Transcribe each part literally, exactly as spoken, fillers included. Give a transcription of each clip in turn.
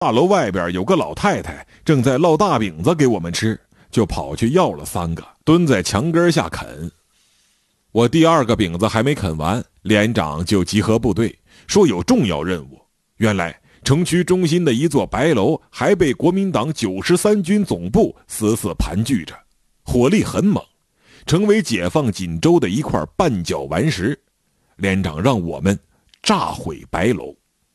大楼外边有个老太太正在烙大饼子给我们吃，就跑去要了三个，蹲在墙根下啃。我第二个饼子还没啃完，连长就集合部队，说有重要任务。原来城区中心的一座白楼还被国民党九十三军总部死死盘踞着，火力很猛，成为解放锦州的一块绊脚顽石。连长让我们炸毁白楼。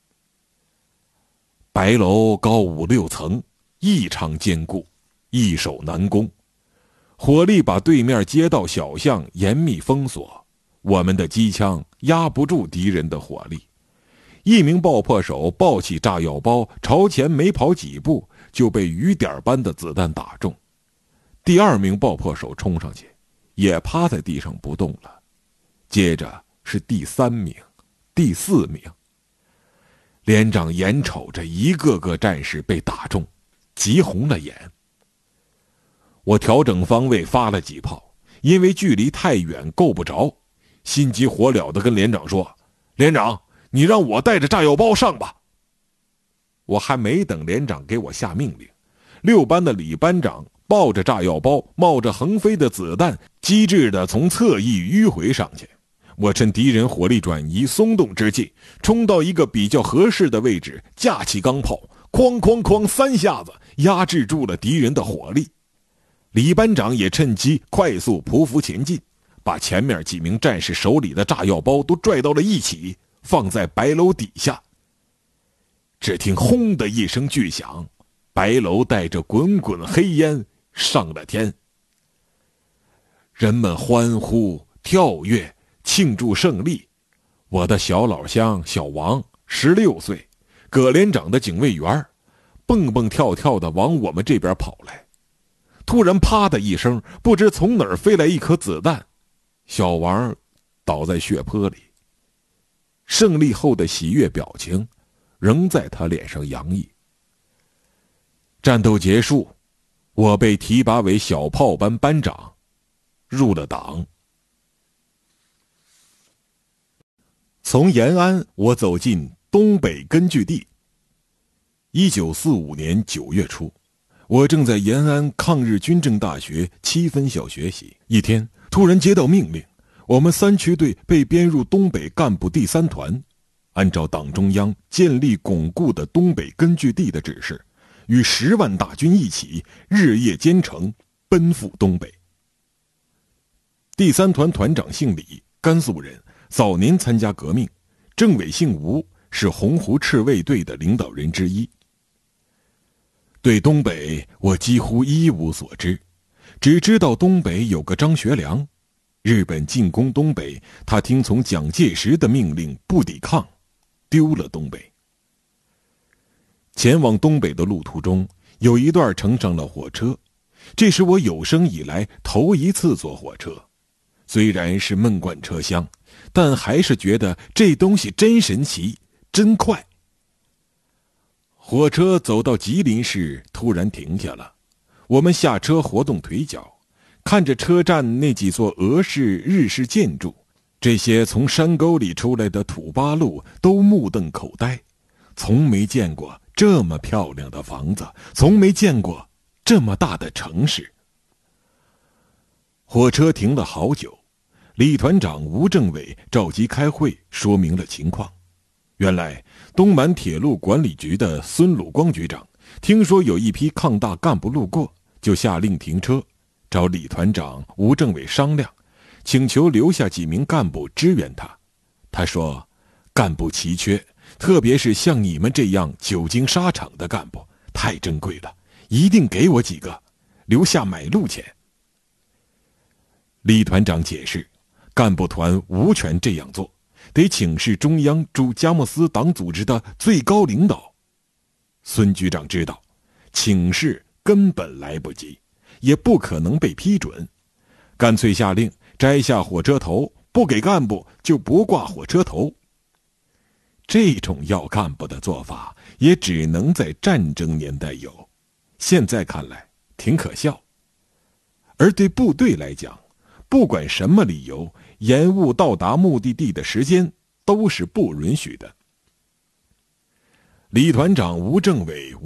白楼高五六层，异常坚固，易守难攻。火力把对面街道小巷严密封锁，我们的机枪压不住敌人的火力。一名爆破手抱起炸药包，朝前没跑几步就被雨点般的子弹打中。第二名爆破手冲上去，也趴在地上不动了。接着是第三名、第四名。连长眼瞅着一个个战士被打中，急红了眼。我调整方位发了几炮，因为距离太远够不着，心急火燎地跟连长说：连长，你让我带着炸药包上吧。我还没等连长给我下命令，六班的李班长抱着炸药包，冒着横飞的子弹，机智地从侧翼迂回上去。我趁敌人火力转移松动之际，冲到一个比较合适的位置，架起钢炮，哐哐哐三下子压制住了敌人的火力。李班长也趁机快速匍匐前进，把前面几名战士手里的炸药包都拽到了一起，放在白楼底下。只听轰的一声巨响，白楼带着滚滚黑烟上了天。人们欢呼跳跃庆祝胜利。我的小老乡小王十六岁，葛连长的警卫员，蹦蹦跳跳地往我们这边跑来。突然啪的一声，不知从哪儿飞来一颗子弹，小王倒在血泊里。胜利后的喜悦表情仍在他脸上洋溢。战斗结束，我被提拔为小炮班班长，入了党。从延安我走进东北根据地。一九四五年九月初，我正在延安抗日军政大学七分校学习。一天，突然接到命令，我们三区队被编入东北干部第三团，按照党中央建立巩固的东北根据地的指示，与十万大军一起日夜兼程，奔赴东北。第三团团长姓李，甘肃人，早年参加革命。政委姓吴，是洪湖赤卫队的领导人之一。对东北我几乎一无所知，只知道东北有个张学良，日本进攻东北，他听从蒋介石的命令不抵抗，丢了东北。前往东北的路途中，有一段乘上了火车，这是我有生以来头一次坐火车。虽然是闷罐车厢，但还是觉得这东西真神奇，真快。火车走到吉林市，突然停下了。我们下车活动腿脚，看着车站那几座俄式、日式建筑，这些从山沟里出来的土八路都目瞪口呆，从没见过这么漂亮的房子，从没见过这么大的城市。火车停了好久，李团长吴政委召集开会，说明了情况。原来东满铁路管理局的孙鲁光局长听说有一批抗大干部路过，就下令停车，找李团长吴政委商量，请求留下几名干部支援他。他说，干部奇缺，特别是像你们这样久经沙场的干部太珍贵了，一定给我几个，留下买路钱。李团长解释，干部团无权这样做，得请示中央驻佳木斯党组织的最高领导。孙局长知道，请示根本来不及，也不可能被批准，干脆下令摘下火车头，不给干部就不挂火车头。这种要干部的做法也只能在战争年代有，现在看来挺可笑。而对部队来讲，不管什么理由，延误到达目的地的时间都是不允许的。 李团长吴政委